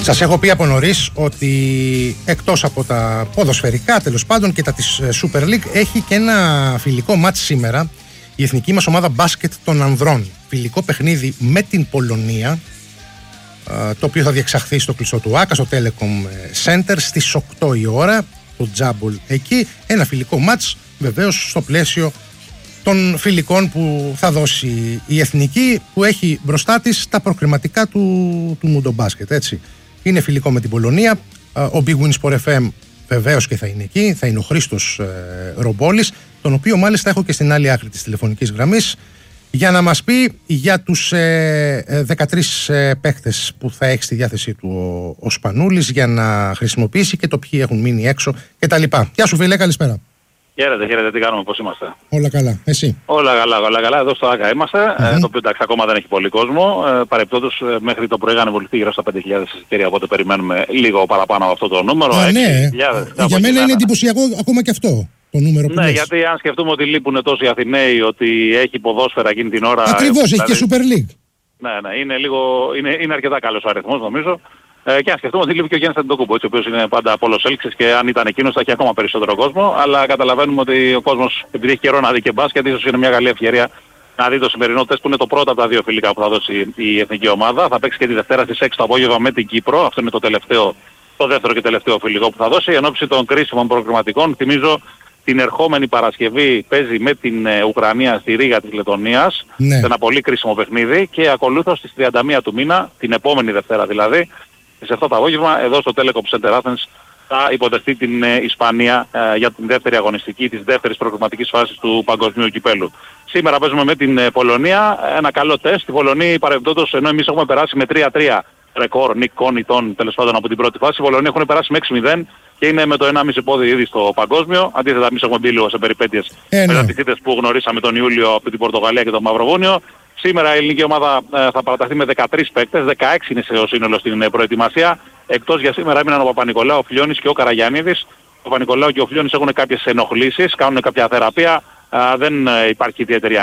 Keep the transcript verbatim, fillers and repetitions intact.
Σας έχω πει από νωρίς ότι εκτός από τα ποδοσφαιρικά τέλος πάντων και τα της Super League έχει και ένα φιλικό μάτς σήμερα η εθνική μας ομάδα μπάσκετ των ανδρών. Φιλικό παιχνίδι με την Πολωνία, το οποίο θα διεξαχθεί στο κλειστό του Άκα, στο Telecom Center στις οκτώ η ώρα, το Τζάμπολ εκεί. Ένα φιλικό μάτς βεβαίως στο πλαίσιο των φιλικών που θα δώσει η εθνική, που έχει μπροστά της τα προκριματικά του, του Μουντομπάσκετ, έτσι. Είναι φιλικό με την Πολωνία. Ο Big Win Sport εφ εμ βεβαίως και θα είναι εκεί. Θα είναι ο Χρήστος ε, Ρομπόλης, τον οποίο μάλιστα έχω και στην άλλη άκρη της τηλεφωνικής γραμμής, για να μας πει για τους ε, ε, δεκατρείς ε, παίχτες που θα έχει στη διάθεσή του ο, ο Σπανούλης για να χρησιμοποιήσει και το ποιοι έχουν μείνει έξω κτλ. Γεια σου φίλε, καλησπέρα. Χαίρετε, χαίρετε, τι κάνουμε, πώς είμαστε? Όλα καλά, εσύ? Όλα καλά, όλα καλά. Εδώ στο Άκα είμαστε, mm-hmm. ε, το οποίο εντάξει ακόμα δεν έχει πολύ κόσμο. Ε, Παρεπτόντως ε, μέχρι το πρωί είχαν βοληθεί γύρω στα πέντε χιλιάδες εισιτήρια, οπότε περιμένουμε λίγο παραπάνω από αυτό το νούμερο. Α, ναι, έξι χιλιάδες, για μένα είναι εντυπωσιακό ακόμα και αυτό το νούμερο που Ναι, λες. γιατί αν σκεφτούμε ότι λείπουν τόσοι Αθηναίοι, ότι έχει ποδόσφαιρα εκείνη την ώρα... Ακριβώς, δηλαδή, έχει και Super League. Ναι, ναι, είναι, λίγο, είναι, είναι αρκετά καλός ο αριθμός νομίζω. Ε, και αν σκεφτούμε ότι λείπει και ο Γιάννης Αντιτοκούμπο, ο οποίος είναι πάντα πόλος έλξης και αν ήταν εκείνος θα έχει ακόμα περισσότερο κόσμο, αλλά καταλαβαίνουμε ότι ο κόσμος, επειδή έχει καιρό να δει και μπάσκετ, ίσως είναι μια καλή ευκαιρία να δει το σημερινό τεστ που είναι το πρώτο από τα δύο φιλικά που θα δώσει η εθνική ομάδα. Θα παίξει και τη Δευτέρα στις έξι το απόγευμα με την Κύπρο, αυτό είναι το, τελευταίο, το δεύτερο και τελευταίο φιλικό που θα δώσει, εν ώψη των κρίσιμων προκριματικών. Θυμίζω την ερχόμενη Παρασκευή παίζει με την ε, Ουκρανία στη Ρήγα της Λετωνίας, ναι. σε ένα πολύ κρίσιμο παιχνίδι, και ακολούθως στις τριάντα μία του μήνα, την επόμενη Δευτέρα δηλαδή, στις επτά το απόγευμα, εδώ στο Telecom Center Athens θα υποδεχτεί την ε, Ισπανία ε, για την δεύτερη αγωνιστική της δεύτερης προκριματικής φάσης του παγκοσμίου κυπέλου. Σήμερα παίζουμε με την ε, Πολωνία, ένα καλό τεστ. Οι Πολωνοί παρεμπιπτόντως, ενώ εμείς έχουμε περάσει με τρία τρία ρεκόρ νικών ητών τέλος πάντων από την πρώτη φάση, οι Πολωνοί έχουν περάσει με έξι μηδέν και είναι με το ενάμιση πόδι ήδη στο παγκόσμιο. Αντίθετα, εμείς έχουμε μπει λίγο σε περιπέτειες ε, με τις ήττες που γνωρίσαμε τον Ιούλιο από την Πορτογαλία και τον Μαυροβούνιο. Σήμερα η ελληνική ομάδα ε, θα παραταχθεί με δεκατρείς παίκτες, δεκαέξι είναι σε σύνολο στην ε, προετοιμασία. Εκτός για σήμερα έμειναν ο Παπα-Νικολάου, ο Φλιώνης και ο Καραγιαννίδης. Ο Παπα-Νικολάου και ο Φλιώνης έχουν κάποιες ενοχλήσεις, κάνουν κάποια θεραπεία, ε, δεν ε, υπάρχει ιδιαίτερη